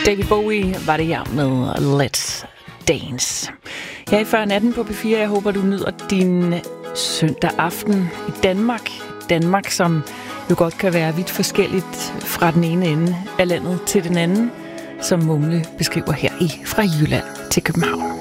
David Bowie var det her med Let's Dance. Jeg er før natten på P4. Jeg håber, du nyder din søndag aften i Danmark. Danmark, som jo godt kan være vidt forskelligt fra den ene ende af landet til den anden, som Mumle beskriver her i Fra Jylland til København.